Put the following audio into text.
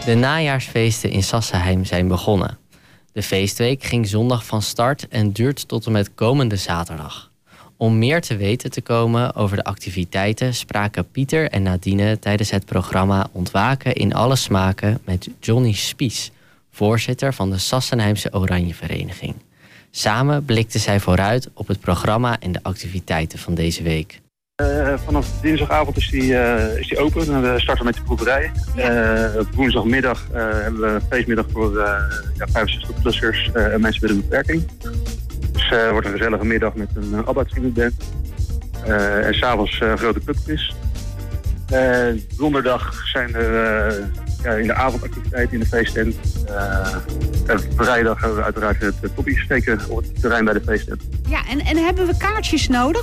De najaarsfeesten in Sassenheim zijn begonnen. De feestweek ging zondag van start en duurt tot en met komende zaterdag. Om meer te weten te komen over de activiteiten spraken Pieter en Nadine tijdens het programma Ontwaken in alle smaken met Johnny Spies, voorzitter van de Sassenheimse Oranjevereniging. Samen blikten zij vooruit op het programma en de activiteiten van deze week. Vanaf dinsdagavond is die open. We starten met de proeverij. Op woensdagmiddag hebben we een feestmiddag voor 65-plussers en mensen met een beperking. Dus het wordt een gezellige middag met een ABBA-tribute. En s'avonds een grote pubquiz. Donderdag zijn er in de avondactiviteiten in de feesttent. En vrijdag gaan we uiteraard het poppy steken op het terrein bij de feesttent. Ja, en hebben we kaartjes nodig